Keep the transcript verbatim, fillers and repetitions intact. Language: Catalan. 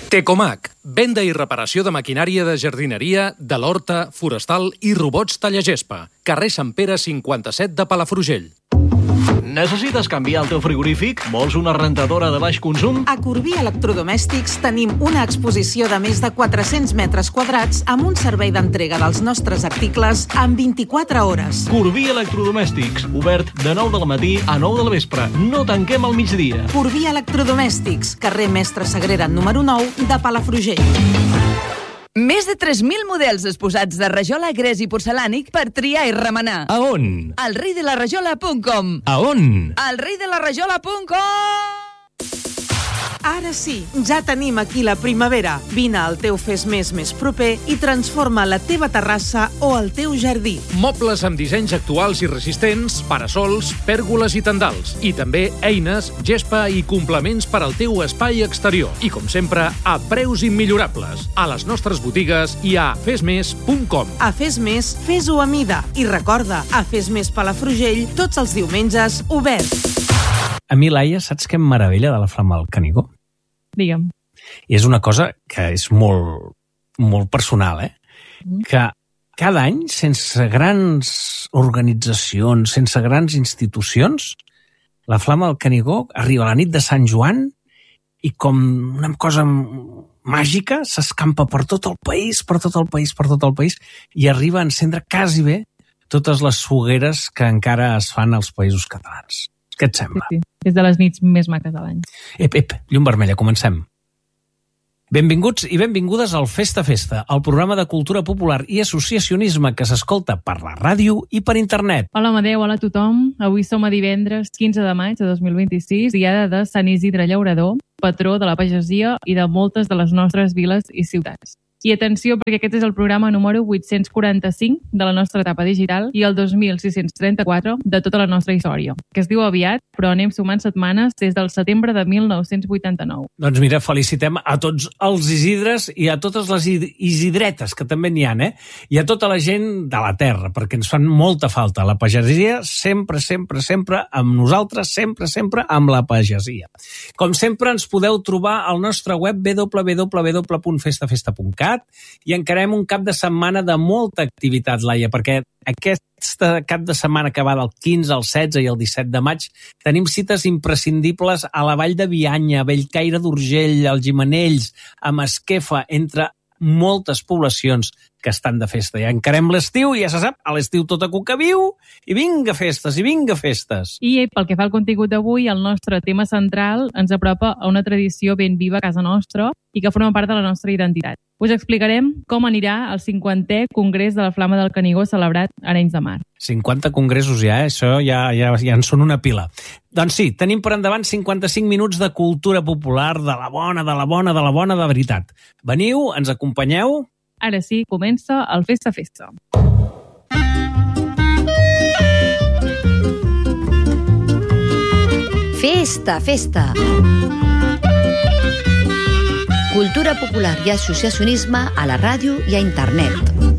Tecomac, venda i reparació de maquinària de jardineria, de l'horta, forestal i robots tallagespa. Carrer Sant Pere cinquanta-set de Palafrugell. Necessites canviar el teu frigorífic? Vols una rentadora de baix consum? A Corbí Electrodomèstics tenim una exposició de més de quatre-cents metres quadrats amb un servei d'entrega dels nostres articles en vint-i-quatre hores. Corbí Electrodomèstics, obert de nou del matí a nou del vespre. No tanquem al migdia. Corbí Electrodomèstics, carrer Mestre Sagrera número nou de Palafrugell. Més de tres mil models exposats de rajola, gres i porcelànic per triar i remenar. A on? Al rei de la rajola punt com. A on? Al rei de la rajola punt com. Ara sí, ja tenim aquí la primavera. Vine al teu Fes Més més proper i transforma la teva terrassa o el teu jardí. Mobles amb dissenys actuals i resistents, parasols, pèrgoles i tendals. I també eines, gespa i complements per al teu espai exterior. I com sempre, a preus immillorables. A les nostres botigues i a fes més punt com. A Fes Més, fes-ho a mida. I recorda, a Fes Més Palafrugell, tots els diumenges, obert. A mi, Laia, saps què em meravella de la Flama del Canigó? Digue'm. I és una cosa que és molt, molt personal, eh? Mm. Que cada any, sense grans organitzacions, sense grans institucions, la Flama del Canigó arriba a la nit de Sant Joan i com una cosa màgica s'escampa per tot el país, per tot el país, per tot el país i arriba a encendre quasi bé totes les fogueres que encara es fan als països catalans. Què et sembla? Sí, sí. És de les nits més maques de l'any. Ep, ep, llum vermella, comencem. Benvinguts i benvingudes al Festa Festa, el programa de cultura popular i associacionisme que s'escolta per la ràdio i per internet. Hola, Amadeu, hola a tothom. Avui som a divendres quinze de maig de dos mil vint-i-sis, diada de Sant Isidre Llaurador, patró de la pagesia i de moltes de les nostres viles i ciutats. I atenció, perquè aquest és el programa número vuit-cents quaranta-cinc de la nostra etapa digital i el dos mil sis-cents trenta-quatre de tota la nostra història, que es diu aviat, però anem sumant setmanes des del setembre de mil nou-cents vuitanta-nou. Doncs mira, felicitem a tots els Isidres i a totes les Isidretes, que també n'hi ha, eh? I a tota la gent de la terra, perquè ens fan molta falta. La pagesia sempre, sempre, sempre amb nosaltres, sempre, sempre amb la pagesia. Com sempre, ens podeu trobar al nostre web w w w punt festa festa punt cat i encarem un cap de setmana de molta activitat, Laia, perquè aquest cap de setmana que va del quinze al setze i el disset de maig tenim cites imprescindibles a la Vall de Bianya, a Bellcaire d'Urgell, als Gimenells, a Masquefa, entre moltes poblacions que estan de festa. Ja encarem l'estiu i ja se sap, a l'estiu tot a cuca viu i vinga festes, i vinga festes. I pel que fa al contingut d'avui, el nostre tema central ens apropa a una tradició ben viva a casa nostra i que forma part de la nostra identitat. Us explicarem com anirà el cinquantè Congrés de la Flama del Canigó celebrat a Arenys de Mar. cinquanta congressos ja, eh? Això ja, ja, ja en són una pila. Doncs sí, tenim per endavant cinquanta-cinc minuts de cultura popular, de la bona, de la bona, de la bona de veritat. Veniu, ens acompanyeu? Ara sí, comença el Festa Festa. Festa, festa. Cultura popular i associacionisme a la ràdio i a internet.